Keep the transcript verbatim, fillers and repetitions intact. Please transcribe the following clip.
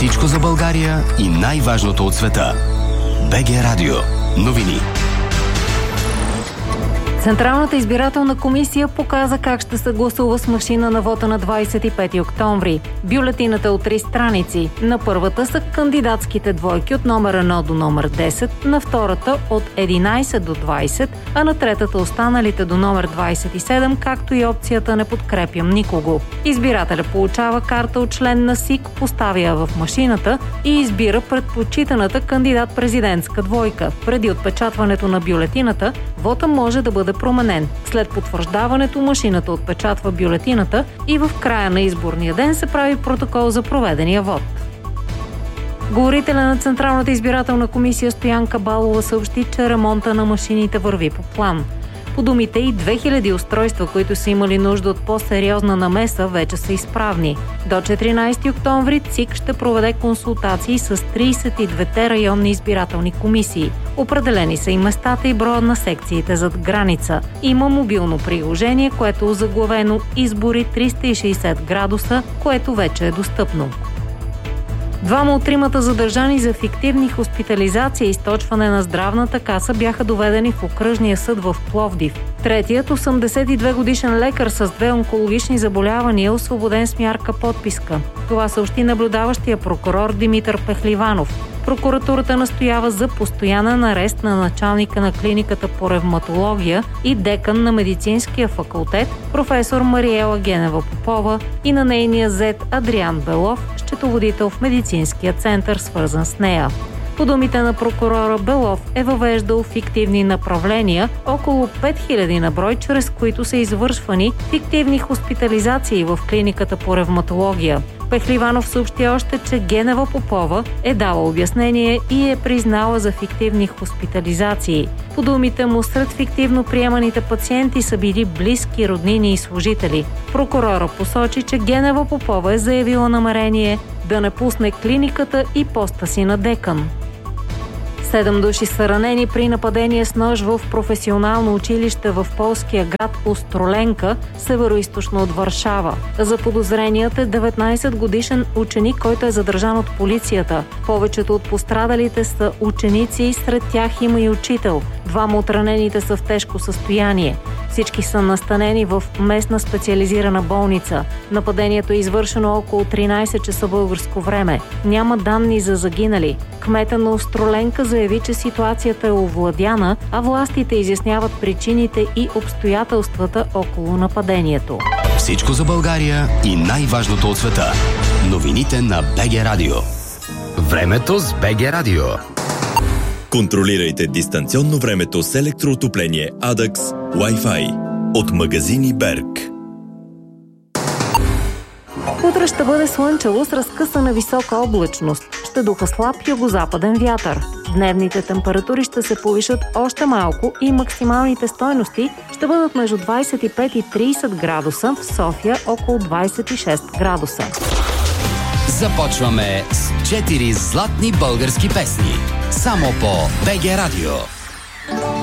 Всичко за България и най-важното от света. БГ Радио. Новини. Централната избирателна комисия показа как ще се гласува с машина на вота на двадесет и пети октомври. Бюлетината от три страници. На първата са кандидатските двойки от номер едно до номер десет, на втората от единадесет до двадесет, а на третата останалите до номер двадесет и седем, както и опцията "Не подкрепям никого". Избирателя получава карта от член на СИК, поставя я в машината и избира предпочитаната кандидат-президентска двойка. Преди отпечатването на бюлетината, вота може да бъде променен. След потвърждаването машината отпечатва бюлетината и в края на изборния ден се прави протокол за проведения вод. Говорителя на Централната избирателна комисия Стоянка Балова съобщи, че ремонта на машините върви по план. По думите и две хиляди устройства, които са имали нужда от по-сериозна намеса, вече са изправни. До четиринадесети октомври ЦИК ще проведе консултации с тридесет и двете районни избирателни комисии. Определени са и местата и броя на секциите зад граница. Има мобилно приложение, което е озаглавено "Избори триста и шейсет градуса", което вече е достъпно. Двама от тримата задържани за фиктивни хоспитализации и източване на здравната каса бяха доведени в окръжния съд в Пловдив. Третият, осемдесет и две годишен лекар с две онкологични заболявания, е освободен с мярка подписка. Това съобщи наблюдаващия прокурор Димитър Пехливанов. Прокуратурата настоява за постоянен арест на началника на клиниката по ревматология и декан на медицинския факултет професор Мариела Генева-Попова и на нейния зет Адриан Белов, счетоводител в медицинския център, свързан с нея. По думите на прокурора, Белов е въвеждал фиктивни направления, около пет хиляди на брой, чрез които са извършвани фиктивни хоспитализации в клиниката по ревматология. Пехливанов съобщи още, че Генева Попова е дала обяснение и е признала за фиктивни хоспитализации. По думите му, сред фиктивно приеманите пациенти са били близки, роднини и служители. Прокурора посочи, че Генева Попова е заявила намерение да напусне клиниката и поста си на декан. Седем души са ранени при нападение с нож в професионално училище в полския град Остроленка, североизточно от Варшава. За подозреният е деветнадесетгодишен ученик, който е задържан от полицията. Повечето от пострадалите са ученици, сред тях има и учител. Двама от ранените са в тежко състояние. Всички са настанени в местна специализирана болница. Нападението е извършено около тринадесет часа българско време. Няма данни за загинали. Кмета на Остроленка заяви, че ситуацията е овладяна, а властите изясняват причините и обстоятелствата около нападението. Всичко за България и най-важното от света. Новините на БГ Радио. Времето с БГ Радио. Контролирайте дистанционно времето с електроотопление Адакс Wi-Fi от магазини Берг. Утре ще бъде слънчево с разкъсана висока облачност. Ще духа слаб югозападен вятър. Дневните температури ще се повишат още малко и максималните стойности ще бъдат между двадесет и пет и тридесет градуса, в София около двадесет и шест градуса. Започваме с четири златни български песни. Само по БГ Радио.